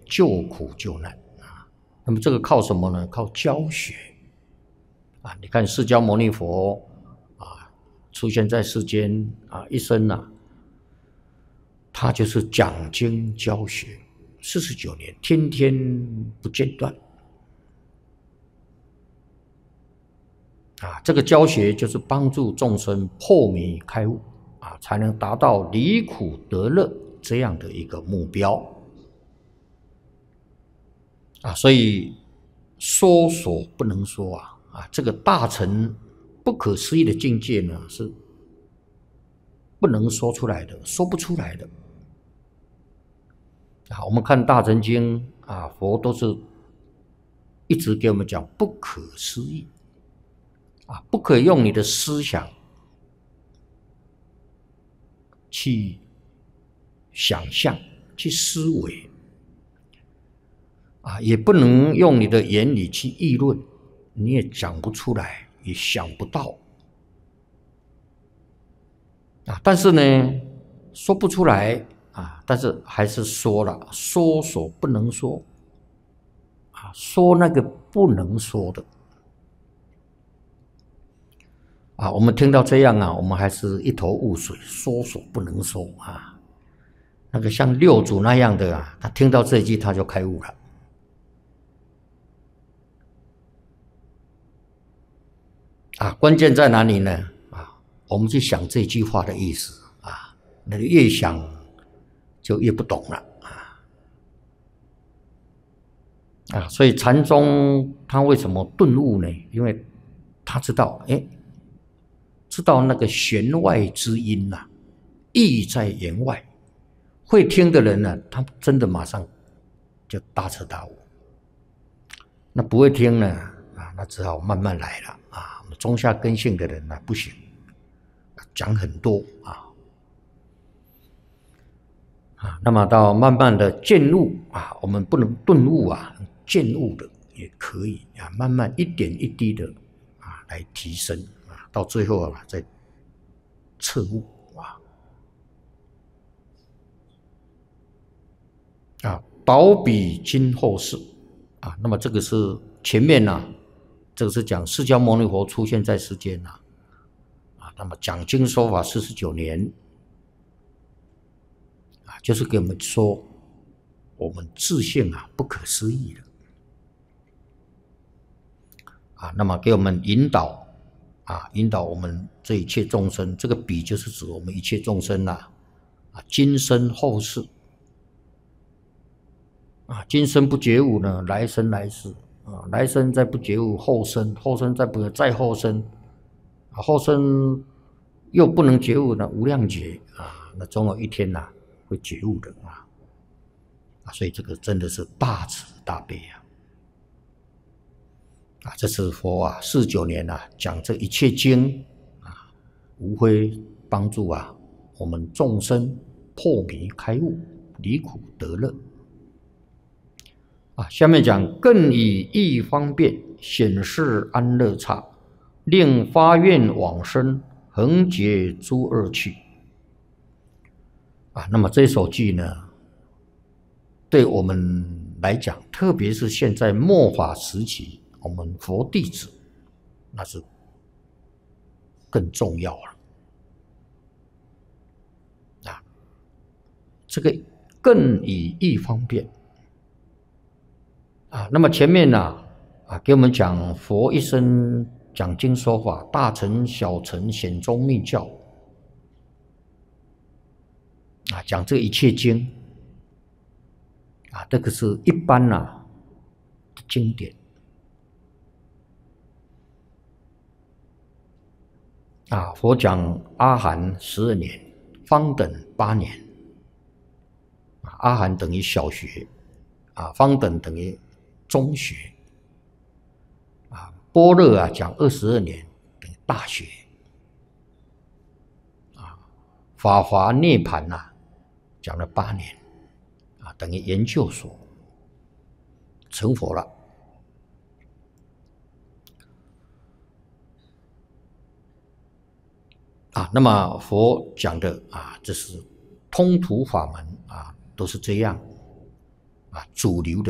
救苦救难啊。那么这个靠什么呢？靠教学啊。你看释迦牟尼佛啊，出现在世间啊，一生啊，他就是讲经教学49年，天天不间断啊。这个教学就是帮助众生破迷开悟啊，才能达到离苦得乐这样的一个目标啊。所以说所不能说啊，这个大乘不可思议的境界呢，是不能说出来的，说不出来的啊。我们看大乘经啊，佛都是一直给我们讲不可思议啊，不可用你的思想去想象、去思维啊，也不能用你的言语去议论，你也讲不出来，也想不到啊。但是呢，说不出来啊，但是还是说了，说所不能说啊，说那个不能说的啊。我们听到这样啊，我们还是一头雾水，说所不能说啊。那个像六祖那样的啊，他听到这一句他就开悟了啊。关键在哪里呢？啊，我们去想这句话的意思啊，那个越想就越不懂了啊。所以禅宗他为什么顿悟呢？因为他知道，知道那个弦外之音啊，意在言外。会听的人呢，他真的马上就大彻大悟。那不会听呢啊，那只好慢慢来了啊。中下根性的人呢，不行，讲很多啊。那么到慢慢的渐悟啊，我们不能顿悟啊，渐悟的也可以啊，慢慢一点一滴的啊来提升啊，到最后啊再彻悟啊，导彼今后世啊。那么这个是前面呢，这个是讲释迦牟尼佛出现在世间啊，那么讲经说法49年啊，就是给我们说我们自性啊不可思议的啊，那么给我们引导啊，引导我们这一切众生，这个彼就是指我们一切众生啊，今生后世啊，今生不觉悟呢，来生来世啊，来生再不觉悟，后生，后生再不再后生啊，后生又不能觉悟呢，无量劫啊，那总有一天呐会觉悟的啊。所以这个真的是大慈大悲啊！这是佛啊49年啊讲这一切经啊，无非帮助啊我们众生破迷开悟，离苦得乐啊。下面讲更以义方便显示安乐刹，令发愿往生，恒解诸恶趣啊。那么这首偈呢，对我们来讲，特别是现在末法时期，我们佛弟子那是更重要了啊。这个更以义方便啊。那么前面呢给我们讲佛一生讲经说法，大乘小乘显宗密教啊，讲这一切经啊，这个是一般的经典啊。佛讲阿含12年，方等8年阿含等于小学啊，方等等于中学啊，般若讲22年等于大学啊，法华涅盘讲了8年啊，等于研究所，成佛了啊。那么佛讲的这是通途法门啊，都是这样主流的